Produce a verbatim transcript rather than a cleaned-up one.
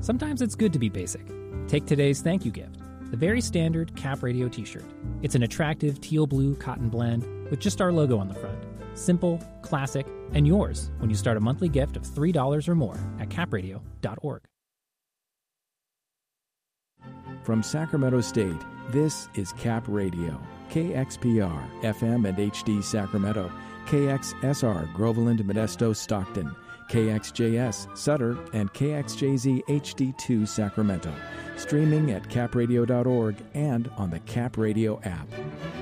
Sometimes it's good to be basic. Take today's thank you gift, the very standard Cap Radio t-shirt. It's an attractive teal blue cotton blend with just our logo on the front. Simple, classic, and yours when you start a monthly gift of three dollars or more at cap radio dot org. From Sacramento State, this is Cap Radio, K X P R, F M and H D Sacramento, K X S R, Groveland, Modesto, Stockton, K X J S, Sutter, and K X J Z H D two, Sacramento. Streaming at cap radio dot org and on the Cap Radio app.